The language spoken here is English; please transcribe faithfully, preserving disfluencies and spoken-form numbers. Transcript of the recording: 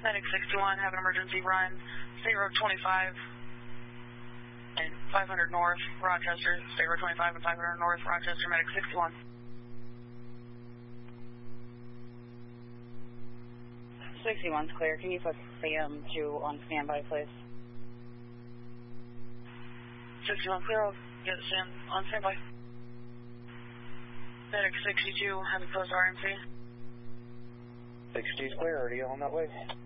Medic sixty-one, have an emergency run, State Road twenty-five and five hundred North, Rochester, State Road twenty-five and five hundred North, Rochester, Medic sixty-one. sixty-one's clear. Can you put C M two on standby, please? sixty-one clear. I'll get Sam on standby. Medic sixty-two, have a close R M C. sixty's clear. Already on that way.